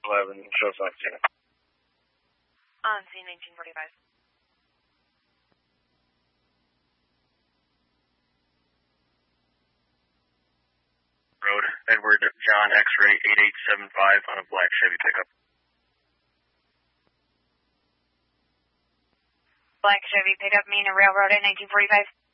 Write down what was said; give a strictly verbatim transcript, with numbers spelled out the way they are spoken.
eleven, show us Montana. On scene nineteen forty-five. Road, Edward John X-ray eight eight seven five on a black Chevy pickup. Black Chevy pickup, Mina Railroad at nineteen forty-five.